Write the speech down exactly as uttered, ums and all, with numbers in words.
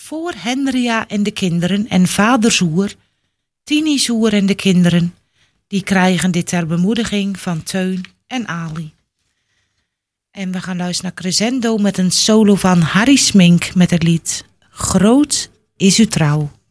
Voor Henria en de kinderen en vader Zoer, Tini Zoer en de kinderen, die krijgen dit ter bemoediging van Teun en Ali. En we gaan luisteren naar Crescendo met een solo van Harry Smink met het lied Groot is uw trouw.